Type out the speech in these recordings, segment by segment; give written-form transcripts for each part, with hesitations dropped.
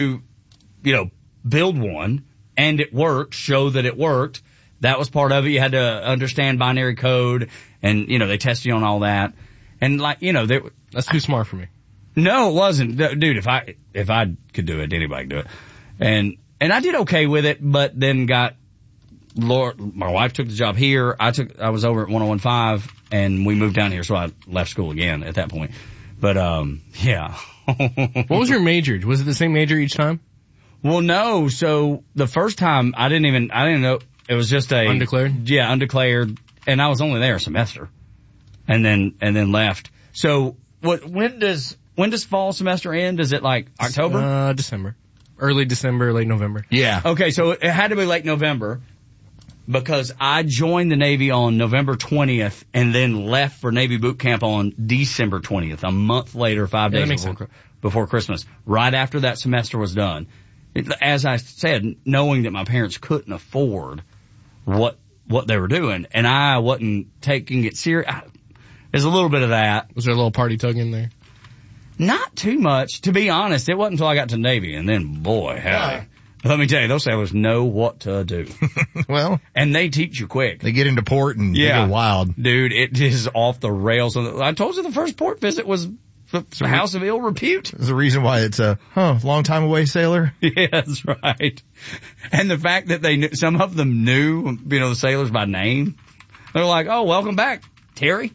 build one, and it worked, show that it worked. That was part of it. You had to understand binary code, and, they test you on all that. And that's too smart for me. No, it wasn't. Dude, if I could do it, anybody could do it. And I did okay with it, but then my wife took the job here. I was over at 101.5, and we moved down here, so I left school again at that point. But, yeah. What was your major? Was it the same major each time? Well, no. So the first time I didn't know. It was just undeclared? Yeah, undeclared. And I was only there a semester. And then left. So when does fall semester end? Is it like October? December. Early December, late November. Yeah. Okay, so it had to be late November because I joined the Navy on November 20th and then left for Navy boot camp on December 20th, a month later, 5 days before Christmas, right after that semester was done. As I said, knowing that my parents couldn't afford what they were doing, and I wasn't taking it serious. There's a little bit of that. Was there a little party tug in there? Not too much, to be honest. It wasn't until I got to Navy, and then, boy, howdy. Let me tell you, those sailors know what to do. Well. And they teach you quick. They get into port and they go wild. Dude, it is off the rails. I told you the first port visit was the House of Ill Repute. There's a reason why it's long time away, sailor. Yeah, that's right. And the fact that some of them knew, the sailors by name. They're like, oh, welcome back, Terry.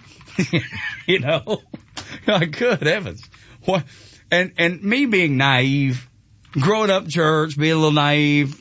Like, good heavens. What? And me being naive, growing up in church, being a little naive,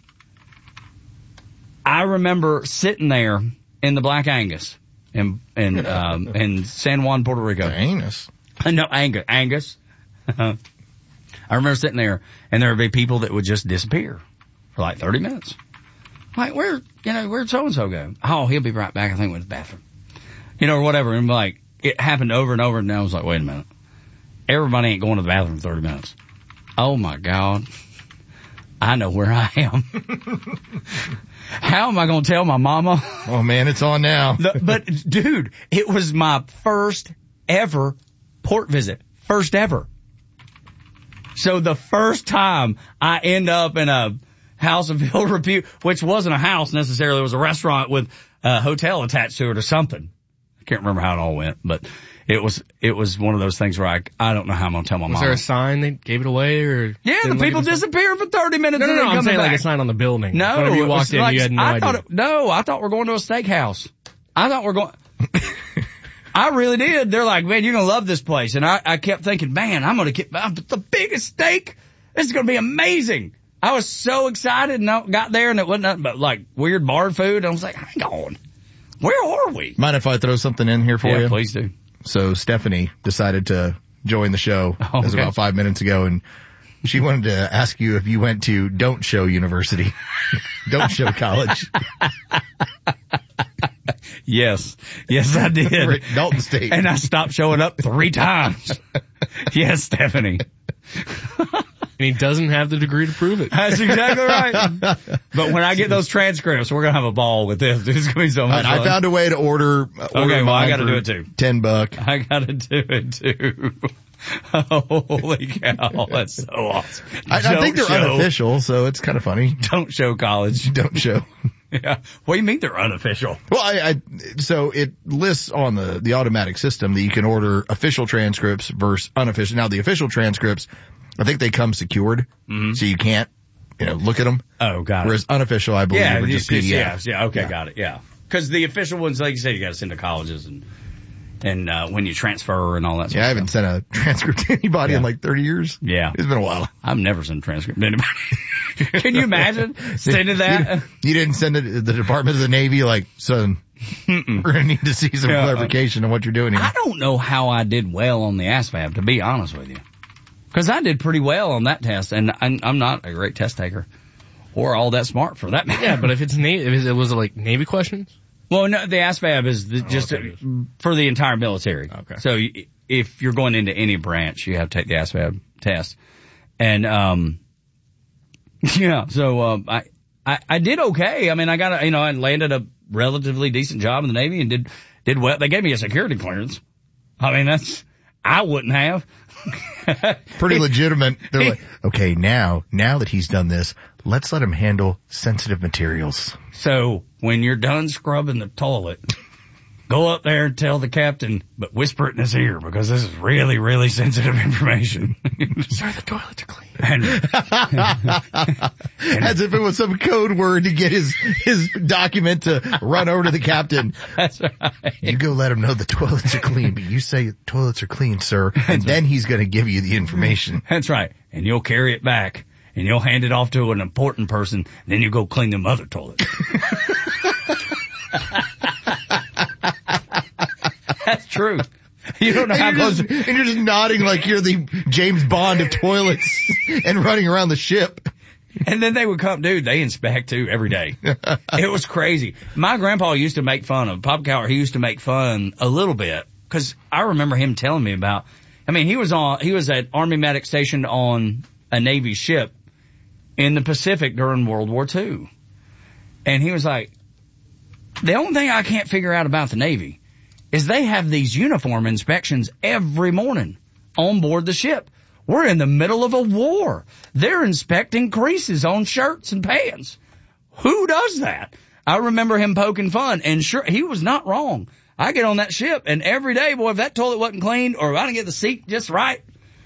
I remember sitting there in the Black Angus in San Juan, Puerto Rico. Angus. No, Angus. I remember sitting there, and there would be people that would just disappear for like 30 minutes. Like, where'd so-and-so go? Oh, he'll be right back. I think with the bathroom. Or whatever. And like, it happened over and over, and I was like, wait a minute. Everybody ain't going to the bathroom for 30 minutes. Oh my God. I know where I am. How am I going to tell my mama? Oh man, it's on now. But dude, it was my first ever port visit. First ever. So the first time I end up in a House of Ill Repute, which wasn't a house necessarily, it was a restaurant with a hotel attached to it or something. I can't remember how it all went, but it was one of those things where I don't know how I'm going to tell my mom. Was there a sign that gave it away or? Yeah, the people disappeared for 30 minutes. No, I'm saying back. Like a sign on the building. No. Whenever you walked in, you had no idea. I thought we're going to a steakhouse. I thought we're going. I really did. They're like, man, you're going to love this place. And I kept thinking, man, I'm going to get the biggest steak. This is going to be amazing. I was so excited and I got there and it wasn't nothing but like weird bar food. I was like, hang on. Where are we? Mind if I throw something in here for you? Yeah, please do. So Stephanie decided to join the show. Okay. It was about 5 minutes ago, and she wanted to ask you if you went to Don't Show University. Don't Show College. Yes, I did. Dalton State. And I stopped showing up 3 times. Yes, Stephanie. And he doesn't have the degree to prove it. That's exactly right. But when I get those transcripts, we're going to have a ball with this. It's going to be so much fun. I found a way to order okay, well, I got to do it too. $10. I got to do it too. Holy cow. That's so awesome. I think they're unofficial, so it's kind of funny. Don't show college. Don't show. Yeah. What do you mean they're unofficial? Well, so it lists on the automatic system that you can order official transcripts versus unofficial. Now the official transcripts, I think they come secured, so you can't, look at them. Oh, got it. Whereas unofficial, I believe, are just PDFs. Yeah, okay, got it, yeah. Because the official ones, like you said, you got to send to colleges and when you transfer and all that sort of stuff. Yeah, I haven't sent a transcript to anybody in like 30 years. Yeah. It's been a while. I've never sent a transcript to anybody. Can you imagine sending that? You didn't send it to the Department of the Navy like, son, we're going to need to see some clarification on what you're doing here. I don't know how I did well on the ASVAB, to be honest with you. Because I did pretty well on that test, and I'm not a great test taker or all that smart for that matter. Yeah, but if it's Navy, was it like Navy questions? Well, no, the ASVAB is for the entire military. Okay. So if you're going into any branch, you have to take the ASVAB test. And, so, I did okay. I mean, I landed a relatively decent job in the Navy and did well. They gave me a security clearance. I mean, I wouldn't have. Pretty legitimate. They're like, okay, now that he's done this, let's let him handle sensitive materials. So when you're done scrubbing the toilet, go up there and tell the captain, but whisper it in his ear because this is really, really sensitive information. Sir, the toilets are clean. As if it was some code word to get his document to run over to the captain. That's right. You go let him know the toilets are clean, but you say toilets are clean, sir, and then he's going to give you the information. That's right. And you'll carry it back and you'll hand it off to an important person. Then you go clean them other toilets. That's true. You don't know how close. And you're just nodding like you're the James Bond of toilets and running around the ship. And then they would come, dude, they inspect too every day. It was crazy. My grandpa used to make fun of, Papa Cowher, he used to make fun a little bit, cause I remember him telling me about, he was at Army medic stationed on a Navy ship in the Pacific during World War II. And he was like, the only thing I can't figure out about the Navy is they have these uniform inspections every morning on board the ship. We're in the middle of a war. They're inspecting creases on shirts and pants. Who does that? I remember him poking fun, and sure, he was not wrong. I get on that ship, and every day, boy, if that toilet wasn't cleaned or if I didn't get the seat just right,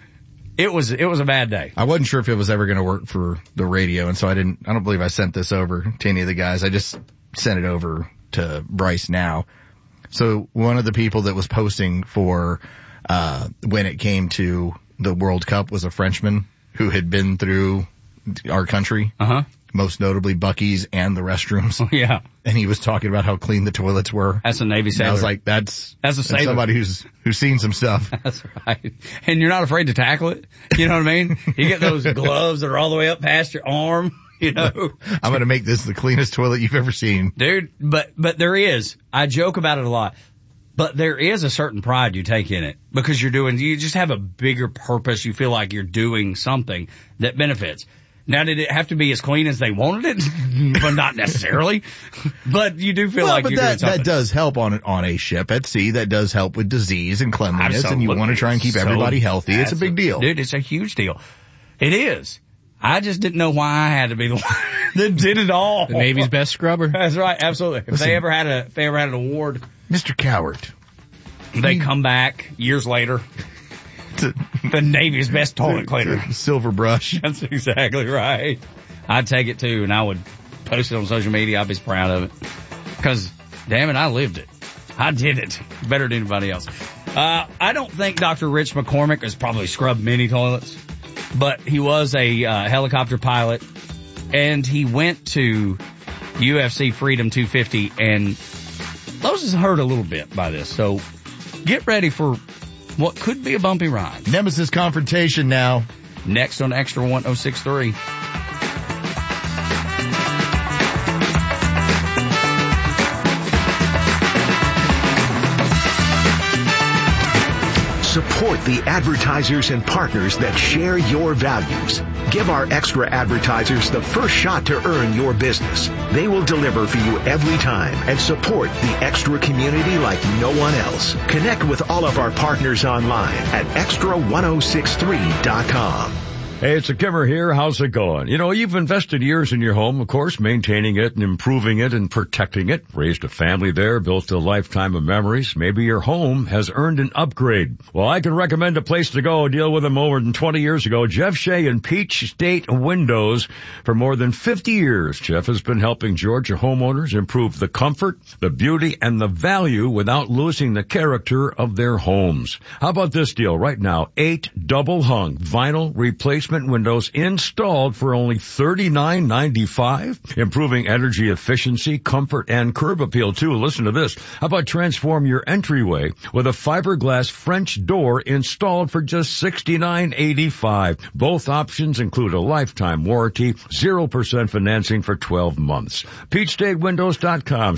it was a bad day. I wasn't sure if it was ever going to work for the radio, and so I don't believe I sent this over to any of the guys. I just sent it over to Bryce now. So one of the people that was posting for when it came to the World Cup was a Frenchman who had been through our country, most notably Buc-ee's and the restrooms. Yeah. And he was talking about how clean the toilets were. That's a Navy sailor. And I was like, that's somebody who's seen some stuff. That's right. And you're not afraid to tackle it. You know what I mean? You get those gloves that are all the way up past your arm. You know, I'm going to make this the cleanest toilet you've ever seen. Dude, but there is, I joke about it a lot, but there is a certain pride you take in it because you just have a bigger purpose. You feel like you're doing something that benefits. Now, did it have to be as clean as they wanted it? But not necessarily. But you do feel like you're doing something. That does help on a ship at sea. That does help with disease and cleanliness. Absolutely. And you want to try and keep everybody healthy. It's a big deal. Dude, it's a huge deal. It is. I just didn't know why I had to be the one that did it all. The Navy's best scrubber. That's right, absolutely. If they ever had an award, Mr. Coward, they come back years later. The Navy's best toilet cleaner. Silver brush. That's exactly right. I'd take it too, and I would post it on social media. I'd be proud of it. Because, damn it, I lived it. I did it better than anybody else. I don't think Dr. Rich McCormick has probably scrubbed many toilets. But he was a helicopter pilot, and he went to UFC Freedom 250, and those is hurt a little bit by this. So get ready for what could be a bumpy ride. Nemesis confrontation now. Next on Extra 1063. Support the advertisers and partners that share your values. Give our extra advertisers the first shot to earn your business. They will deliver for you every time and support the extra community like no one else. Connect with all of our partners online at extra1063.com. Hey, it's a Kimmer here. How's it going? You know, you've invested years in your home, of course, maintaining it and improving it and protecting it. Raised a family there, built a lifetime of memories. Maybe your home has earned an upgrade. Well, I can recommend a place to go. Deal with them over than 20 years ago. Jeff Shea and Peach State Windows. For more than 50 years, Jeff has been helping Georgia homeowners improve the comfort, the beauty, and the value without losing the character of their homes. How about this deal right now? 8 double-hung vinyl replacement windows installed for only $39.95, improving energy efficiency, comfort, and curb appeal too. Listen to this. How about transform your entryway with a fiberglass French door installed for just $69.85. Both options include a lifetime warranty, 0% financing for 12 months. PeachStateWindows.com,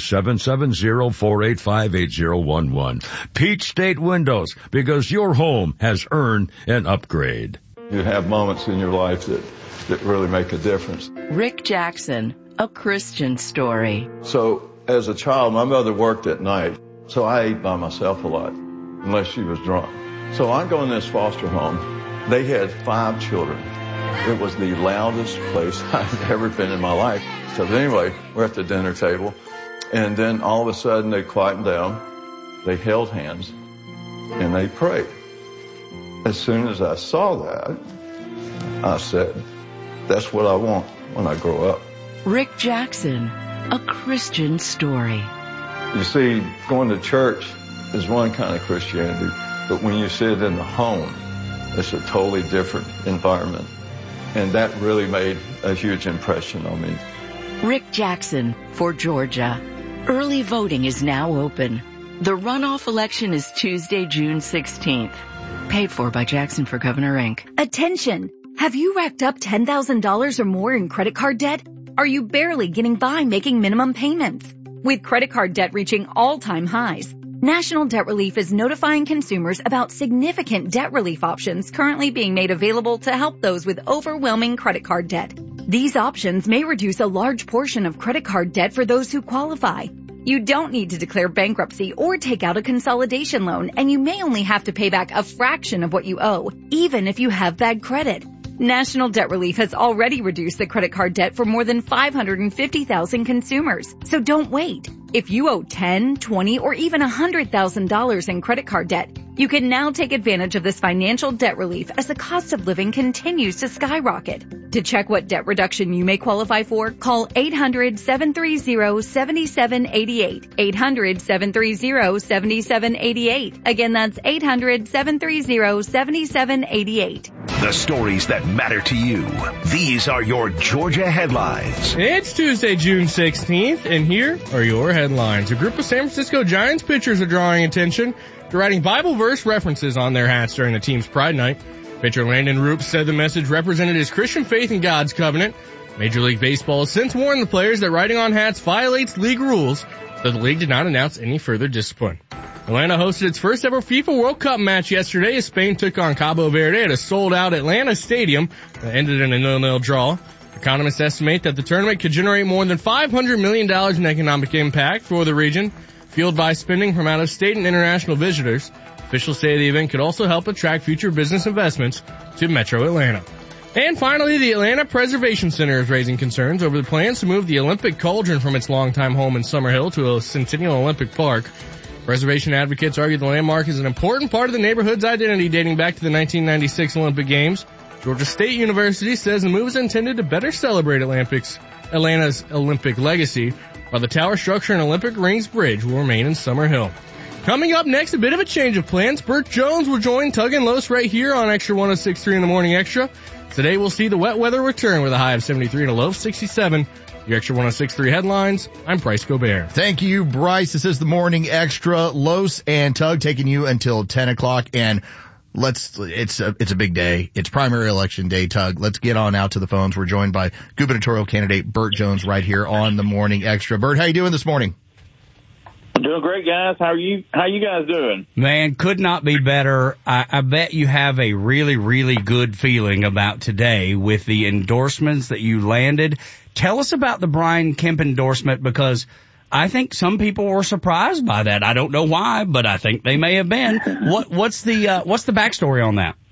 770-485-8011. Peach State Windows, because your home has earned an upgrade. You have moments in your life that really make a difference. Rick Jackson, a Christian story. So as a child, my mother worked at night, so I ate by myself a lot, unless she was drunk. So I go in this foster home. They had 5 children. It was the loudest place I've ever been in my life. So anyway, we're at the dinner table, and then all of a sudden they quietened down. They held hands, and they prayed. As soon as I saw that, I said, that's what I want when I grow up. Rick Jackson, a Christian story. You see, going to church is one kind of Christianity, but when you sit in the home, it's a totally different environment. And that really made a huge impression on me. Rick Jackson for Georgia. Early voting is now open. The runoff election is Tuesday, June 16th. Paid for by Jackson for Governor, Inc. Attention! Have you racked up $10,000 or more in credit card debt? Are you barely getting by making minimum payments? With credit card debt reaching all-time highs, National Debt Relief is notifying consumers about significant debt relief options currently being made available to help those with overwhelming credit card debt. These options may reduce a large portion of credit card debt for those who qualify. You don't need to declare bankruptcy or take out a consolidation loan, and you may only have to pay back a fraction of what you owe, even if you have bad credit. National Debt Relief has already reduced the credit card debt for more than 550,000 consumers. So don't wait. If you owe $10,000, $20,000, or even $100,000 in credit card debt, you can now take advantage of this financial debt relief as the cost of living continues to skyrocket. To check what debt reduction you may qualify for, call 800-730-7788. 800-730-7788. Again, that's 800-730-7788. The stories that matter to you. These are your Georgia headlines. It's Tuesday, June 16th, and here are your headlines. A group of San Francisco Giants pitchers are drawing attention to writing Bible verse references on their hats during the team's Pride Night. Pitcher Landon Roop said the message represented his Christian faith in God's covenant. Major League Baseball has since warned the players that writing on hats violates league rules, though the league did not announce any further discipline. Atlanta hosted its first ever FIFA World Cup match yesterday as Spain took on Cabo Verde at a sold-out Atlanta stadium that ended in a 0-0 draw. Economists estimate that the tournament could generate more than $500 million in economic impact for the region, fueled by spending from out-of-state and international visitors. Officials say the event could also help attract future business investments to Metro Atlanta. And finally, the Atlanta Preservation Center is raising concerns over the plans to move the Olympic Cauldron from its longtime home in Summerhill to a Centennial Olympic Park. Preservation advocates argue the landmark is an important part of the neighborhood's identity dating back to the 1996 Olympic Games. Georgia State University says the move is intended to better celebrate Atlanta's Olympic legacy, while the tower structure and Olympic Rings Bridge will remain in Summerhill. Coming up next, a bit of a change of plans. Burt Jones will join Tug and Los right here on Extra 106.3 in the Morning Extra. Today we'll see the wet weather return with a high of 73 and a low of 67. Your Extra 106.3 headlines. I'm Bryce Gobert. Thank you, Bryce. This is the Morning Extra. Los and Tug taking you until 10 o'clock. And it's a big day. It's primary election day, Tug. Let's get on out to the phones. We're joined by gubernatorial candidate Burt Jones right here on the Morning Extra. Burt, how you doing this morning? I'm doing great, guys. How you guys doing? Man, could not be better. I bet you have a really, really good feeling about today with the endorsements that you landed. Tell us about the Brian Kemp endorsement, because I think some people were surprised by that. I don't know why, but I think they may have been. What's the backstory on that?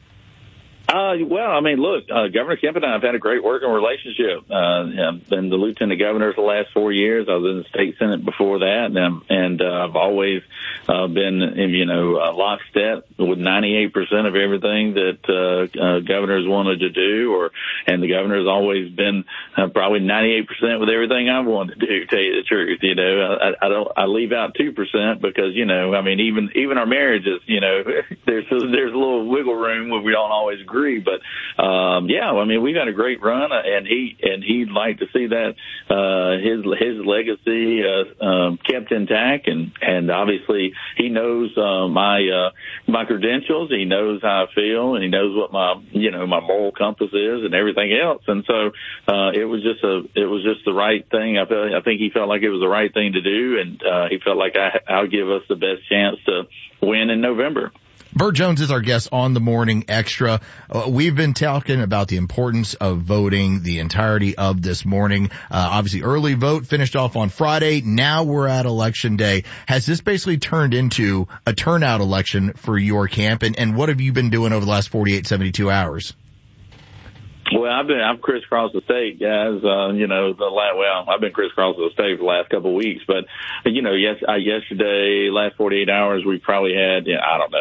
Well, I mean, look, Governor Kemp and I have had a great working relationship. I've been the lieutenant governor for the last 4 years. I was in the state senate before that, and I've always been, lockstep with 98% of everything that governors wanted to do, and the governor has always been probably 98% with everything I've wanted to do. Tell you the truth, I leave out 2% because even our marriages, there's a little wiggle room where we don't always agree. But we've had a great run, and he'd like to see that his legacy kept intact, and obviously he knows my credentials, he knows how I feel, and he knows what my moral compass is and everything else. And so it was just the right thing. I think he felt like it was the right thing to do, and he felt like I'll give us the best chance to win in November. Burt Jones is our guest on the Morning Extra. We've been talking about the importance of voting the entirety of this morning. Obviously early vote finished off on Friday. Now we're at election day. Has this basically turned into a turnout election for your camp? And what have you been doing over the last 48, 72 hours? Well, I've crisscrossed the state, guys. I've been crisscrossing the state for the last couple of weeks, but yesterday, last 48 hours, we probably had,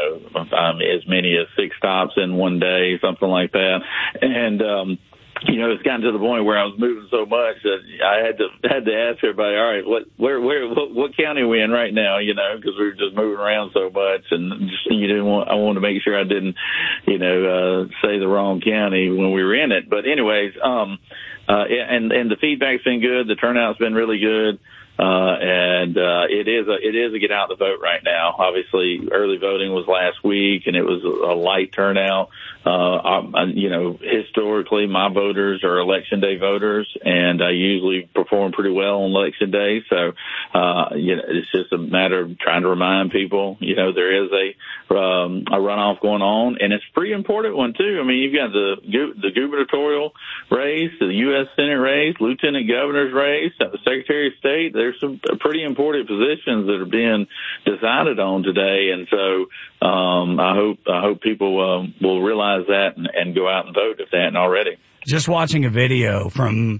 as many as 6 stops in one day, something like that. And, it's gotten to the point where I was moving so much that I had to ask everybody, all right, what county are we in right now? Because we were just moving around so much, and I wanted to make sure I didn't, say the wrong county when we were in it. But anyways, and the feedback's been good. The turnout's been really good. It is a get out the vote right now. Obviously, early voting was last week, and it was a light turnout. Historically, my voters are election day voters, and I usually perform pretty well on election day. So, it's just a matter of trying to remind people, there is a runoff going on, and it's a pretty important one too. I mean, you've got the gubernatorial race, the U.S. Senate race, lieutenant governor's race, the Secretary of State. There's some pretty important positions that are being decided on today, and so I hope people will realize that and go out and vote if they hadn't already. Just watching a video from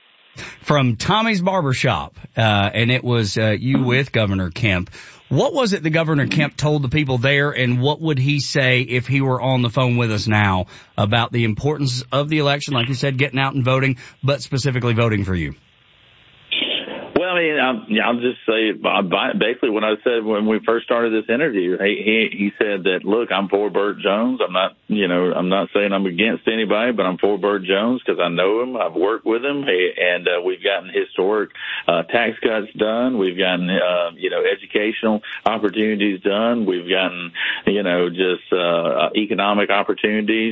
Tommy's Barbershop, and it was you with Governor Kemp. What was it that Governor Kemp told the people there, and what would he say if he were on the phone with us now about the importance of the election, like you said, getting out and voting, but specifically voting for you? Well, I mean, I'll just say basically what I said when we first started this interview. He said that, look, I'm for Burt Jones. I'm not saying I'm against anybody, but I'm for Burt Jones because I know him. I've worked with him, and we've gotten historic tax cuts done. We've gotten educational opportunities done. We've gotten economic opportunities,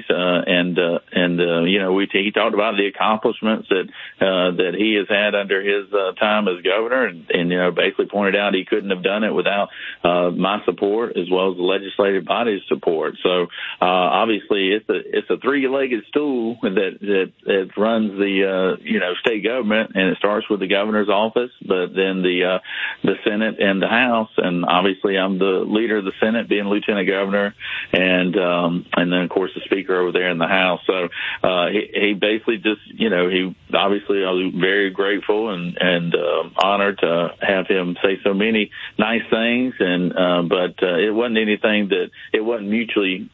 he talked about the accomplishments that he has had under his time as governor, and basically pointed out he couldn't have done it without my support as well as the legislative body's support. So obviously it's a three-legged stool that runs the state government, and it starts with the governor's office, but then the Senate and the House, and obviously I'm the leader of the Senate, being lieutenant governor, and then of course the speaker over there in the House. So he basically just he obviously I was very grateful and honored to have him say so many nice things, but it wasn't anything that it wasn't mutually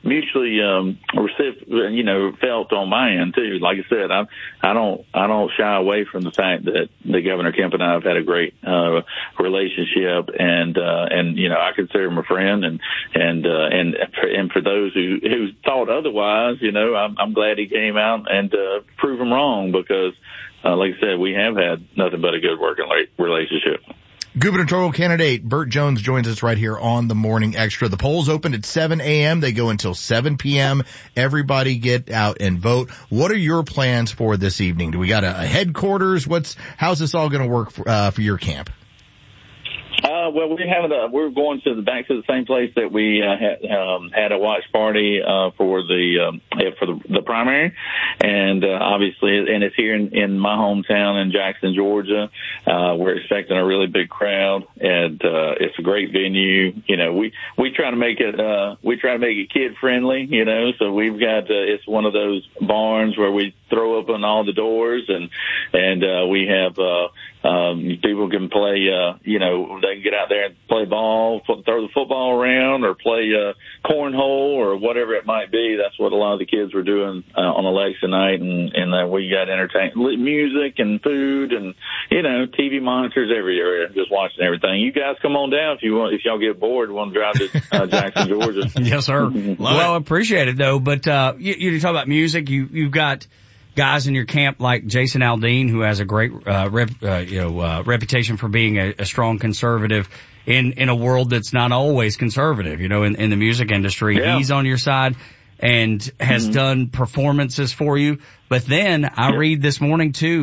felt on my end too. Like I said, I don't shy away from the fact that the Governor Kemp and I have had a great relationship, and I consider him a friend, and for those who thought otherwise, I'm glad he came out and proved them wrong, because like I said, we have had nothing but a good working relationship. Gubernatorial candidate Burt Jones joins us right here on the Morning Extra. The polls opened at 7 a.m. They go until 7 p.m. Everybody get out and vote. What are your plans for this evening? Do we got a headquarters? How's this all going to work for your camp? Well, we're going back to the same place that we had a watch party for the primary, and obviously, and it's here in my hometown in Jackson, Georgia. We're expecting a really big crowd, and it's a great venue. We try to make it kid friendly. So we've got it's one of those barns where we throw open all the doors, and we have people can play. They can get out there and play ball, throw the football around, or play cornhole, or whatever it might be. That's what a lot of the kids were doing on election night, and we got entertainment, music, and food, and TV monitors everywhere, just watching everything. You guys come on down if y'all get bored and want to drive to Jackson, Georgia. Yes, sir. Well, I appreciate it though. But you talk about music. You've got guys in your camp like Jason Aldean, who has a great reputation for being a strong conservative in a world that's not always conservative. In the music industry, yeah. He's on your side and has done performances for you. But then I read this morning too,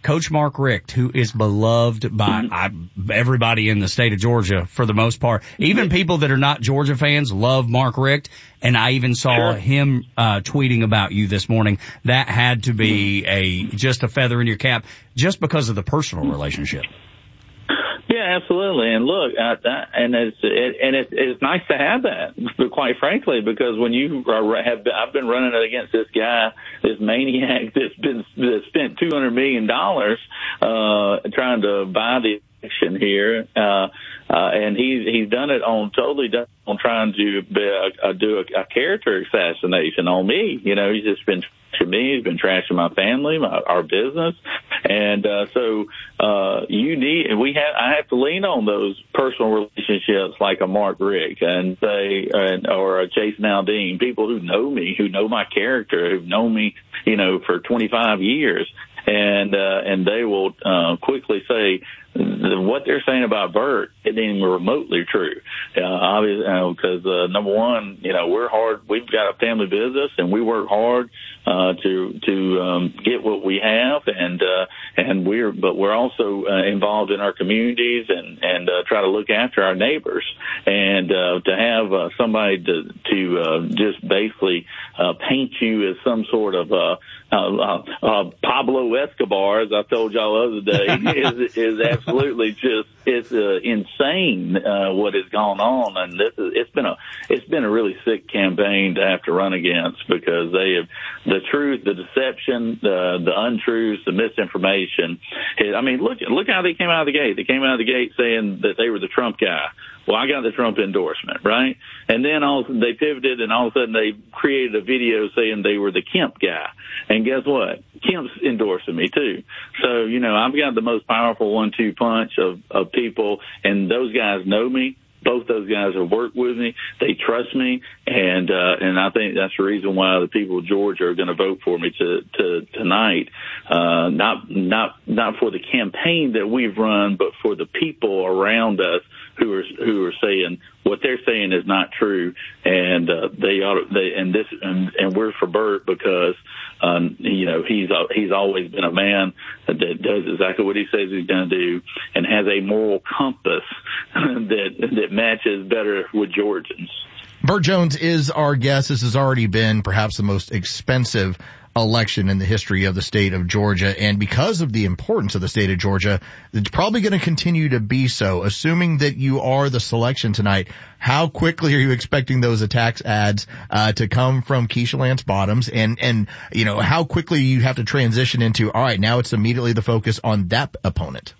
Coach Mark Richt, who is beloved by everybody in the state of Georgia for the most part. Even people that are not Georgia fans love Mark Richt. And I even saw him tweeting about you this morning. That had to be just a feather in your cap just because of the personal relationship. Yeah, absolutely. And look, it's nice to have that, quite frankly, because when I've been running against this guy, this maniac that spent $200 million trying to buy the election here, and he's done it on trying to do a character assassination on me. You know, he's just been trashing me. He's been trashing my family, our business, and I have to lean on those personal relationships like a Mark Richt or a Jason Aldean, people who know me, who know my character, who've known me, for 25 years. And they will quickly say what they're saying about Bert isn't even remotely true. Obviously, because number one, we're hard. We've got a family business, and we work hard to get what we have, but we're also involved in our communities and try to look after our neighbors. And to have somebody to just basically paint you as some sort of Pablo Escobar, as I told y'all the other day, is absolutely it's insane what has gone on, and it's been a really sick campaign to have to run against, because the truth, the deception, the untruths, the misinformation. Look how they came out of the gate. They came out of the gate saying that they were the Trump guy. Well, I got the Trump endorsement, right? And then they pivoted, and all of a sudden they created a video saying they were the Kemp guy. And guess what? Kemp's endorsing me too. So, I've got the most powerful 1-2 punch of people, and those guys know me. Both those guys have worked with me. They trust me, and I think that's the reason why the people of Georgia are going to vote for me tonight. Not for the campaign that we've run, but for the people around us who are saying what they're saying is not true, and we're for Bert because he's always been a man that does exactly what he says he's going to do, and has a moral compass that matches better with Georgians. Burt Jones is our guest. This has already been perhaps the most expensive election in the history of the state of Georgia, and because of the importance of the state of Georgia, it's probably going to continue to be so. Assuming that you are the selection tonight, how quickly are you expecting those attacks ads to come from Keisha Lance Bottoms, and how quickly you have to transition into, all right, now it's immediately the focus on that opponent?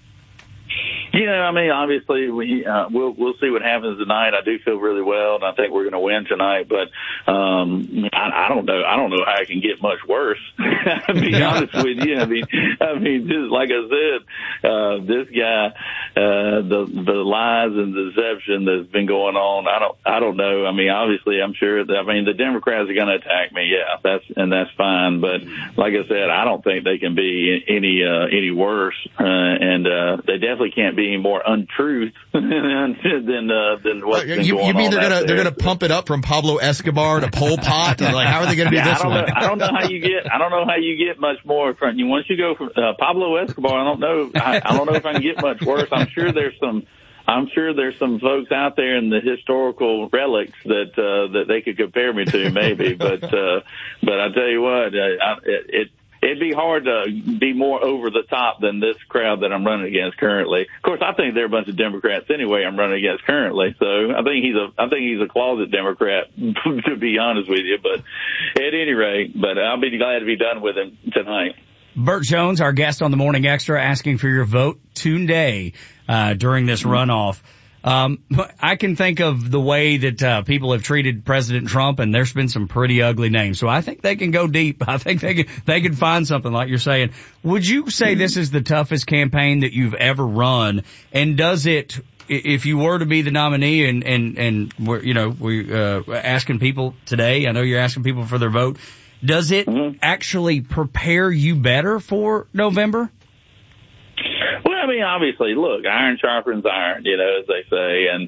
Obviously we'll see what happens tonight. I do feel really well, and I think we're going to win tonight. But I don't know. I don't know how it can get much worse. To be honest with you, just like I said, this guy, the lies and the deception that's been going on. I don't know. Obviously, I'm sure that the Democrats are going to attack me. Yeah, that's fine. But like I said, I don't think they can be any worse, and they definitely can't be any more untruth than what's been going on. You mean they're gonna pump it up from Pablo Escobar to Pol Pot? Like, how are they gonna do this one? I don't know how you get much more from you. Once you go from Pablo Escobar, I don't know if I can get much worse. I'm sure there's some folks out there in the historical relics that they could compare me to, maybe. But I tell you what, it'd be hard to be more over the top than this crowd that I'm running against currently. Of course, I think they're a bunch of Democrats anyway I'm running against currently. So I think he's a closet Democrat, to be honest with you. But at any rate, I'll be glad to be done with him tonight. Burt Jones, our guest on the Morning Extra, asking for your vote today during this runoff. I can think of the way that people have treated President Trump, and there's been some pretty ugly names. So I think they can go deep. I think they can find something like you're saying. Would you say this is the toughest campaign that you've ever run? And does it, if you were to be the nominee and we're asking people today, I know you're asking people for their vote, does it actually prepare you better for November? Well, obviously, look, iron sharpens iron, as they say, and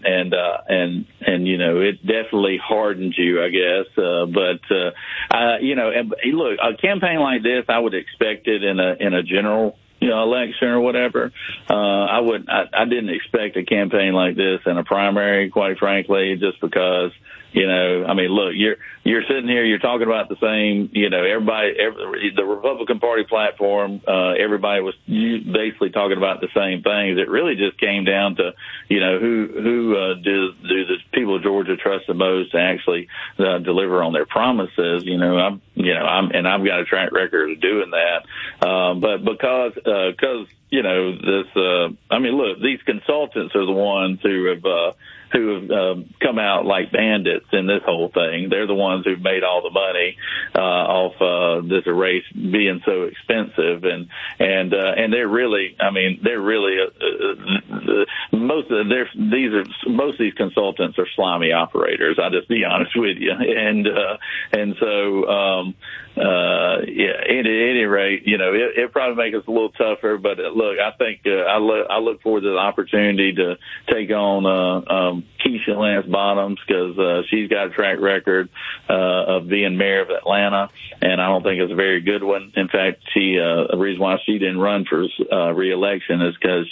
it definitely hardens you, I guess. And look, a campaign like this, I would expect it in a general election or whatever. I didn't expect a campaign like this in a primary, quite frankly, just because, I mean, look, you're sitting here, you're talking about the same, the Republican Party platform, everybody was basically talking about the same things. It really just came down to, who do the people of Georgia trust the most to actually deliver on their promises. I've got a track record of doing that. But because look, these consultants are the ones who have come out like bandits in this whole thing. They're the ones who've made all the money off this race being so expensive, and they're really, most of these consultants are slimy operators. I'll just be honest with you, and so at any rate, it probably makes us a little tougher. But look, I think I look forward to the opportunity to take on Keisha Lance Bottoms, because she's got a track record of being mayor of Atlanta, and I don't think it's a very good one. In fact, the reason why she didn't run for re-election is because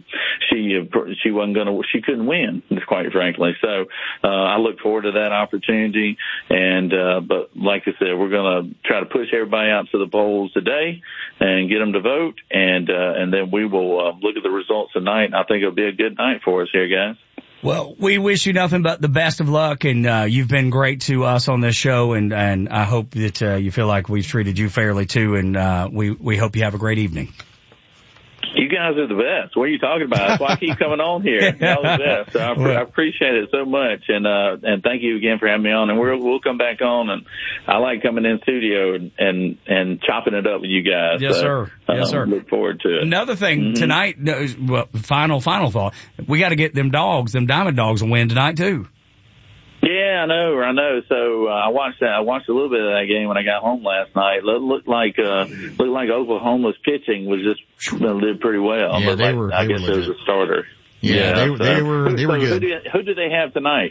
she couldn't win, quite frankly. So I look forward to that opportunity, and but like I said, we're going to try to push everybody out to the polls today and get them to vote, and then we will look at the results tonight. And I think it'll be a good night for us here, guys. Well, we wish you nothing but the best of luck, and you've been great to us on this show, and I hope that you feel like we've treated you fairly too, and we hope you have a great evening. You guys are the best. What are you talking about? That's why I keep coming on here. Y'all are the best. So I appreciate it so much, and thank you again for having me on. And we'll come back on. And I like coming in studio and chopping it up with you guys. Yes, sir. Yes, sir. Look forward to it. Another thing tonight. Well, final thought. We got to get them Diamond Dogs, a win tonight too. Yeah, I know. So I watched that. I watched a little bit of that game when I got home last night. It looked like Oklahoma's pitching was just did pretty well. Yeah, but I guess it was a starter. Yeah, they were good. Who do they have tonight?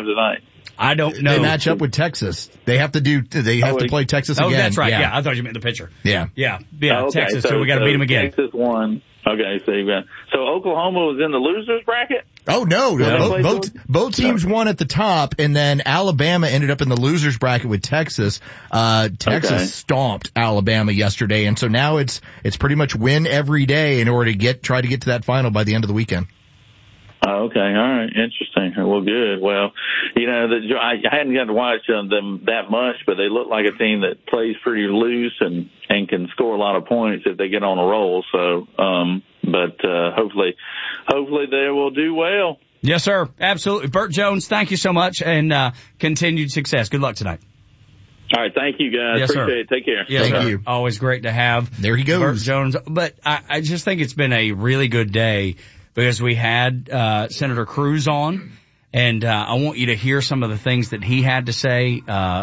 I don't know. They match up with Texas. They have to play Texas again. Oh, that's right. Yeah, I thought you meant the pitcher. Yeah. Okay. Texas. So we got to beat them again. Texas won. Okay, so Oklahoma was in the losers bracket? Oh, no. Both teams won at the top, and then Alabama ended up in the losers bracket with Texas. Texas stomped Alabama yesterday, and so now it's pretty much win every day in order to try to get to that final by the end of the weekend. Okay, all right, interesting. Well, good. Well, I hadn't got to watch them that much, but they look like a team that plays pretty loose and can score a lot of points if they get on a roll. So, but hopefully they will do well. Yes, sir. Absolutely. Burt Jones, thank you so much, and continued success. Good luck tonight. All right, thank you, guys. Yes, appreciate sir. it. Take care. Yes, thank sir. you. Always great to have. There he goes. Burt Jones. But I just think it's been a really good day, because we had Senator Cruz on, and I want you to hear some of the things that he had to say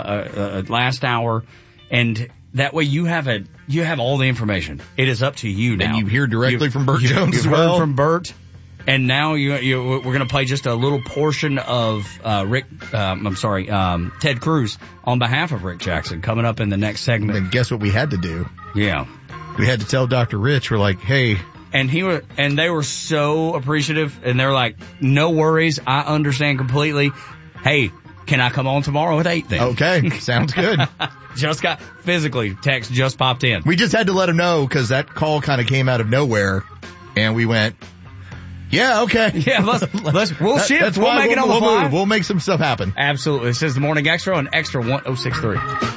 last hour, and that way you have all the information. It is up to you now. And you hear directly from Burt Jones as well. well. Heard from Burt, and now we're going to play just a little portion of Ted Cruz on behalf of Rick Jackson coming up in the next segment. And guess what we had to do? Yeah, we had to tell Dr. Rich. We're like, hey. And they were so appreciative, and they're like, no worries, I understand completely. Hey, can I come on tomorrow at 8 then? Okay, sounds good. Text just popped in. We just had to let him know, because that call kind of came out of nowhere, and we went, yeah, okay. Yeah, we'll shift. We'll make it on the fly. We'll make some stuff happen. Absolutely. This is the Morning Extra on Extra 1063.